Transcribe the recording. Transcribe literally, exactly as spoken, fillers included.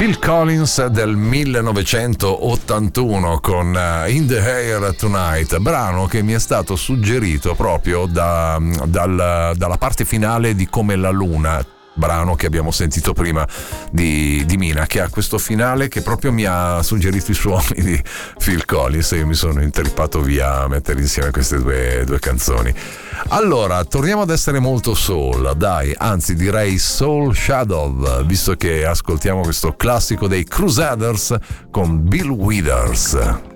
Phil Collins del millenovecentottantuno con uh, In the Air Tonight, brano che mi è stato suggerito proprio da, dal, dalla parte finale di Come la Luna, brano che abbiamo sentito prima di, di Mina, che ha questo finale che proprio mi ha suggerito i suoni di Phil Collins e io mi sono intrippato via a mettere insieme queste due, due canzoni. Allora, torniamo ad essere molto soul, dai, anzi direi Soul Shadow, visto che ascoltiamo questo classico dei Crusaders con Bill Withers.